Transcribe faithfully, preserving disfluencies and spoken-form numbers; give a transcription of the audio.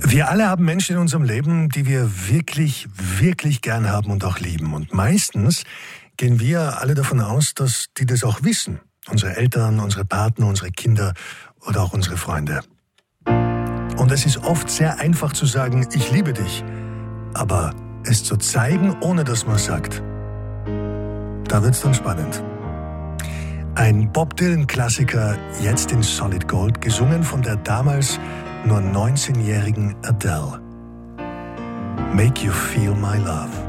Wir alle haben Menschen in unserem Leben, die wir wirklich, wirklich gern haben und auch lieben. Und meistens gehen wir alle davon aus, dass die das auch wissen. Unsere Eltern, unsere Partner, unsere Kinder oder auch unsere Freunde. Und es ist oft sehr einfach zu sagen, ich liebe dich. Aber es zu zeigen, ohne dass man sagt, da wird's dann spannend. Ein Bob Dylan-Klassiker, jetzt in Solid Gold, gesungen von der damals nur neunzehnjährigen Adele. Make You Feel My Love.